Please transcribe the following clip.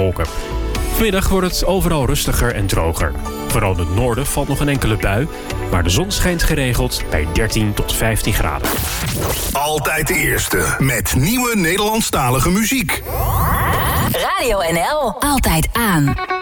stapelwolken. Vanmiddag wordt het overal rustiger en droger. Vooral in het noorden valt nog een enkele bui, maar de zon schijnt geregeld bij 13 tot 15 graden. Altijd de eerste met nieuwe Nederlandstalige muziek. Radio NL, altijd aan.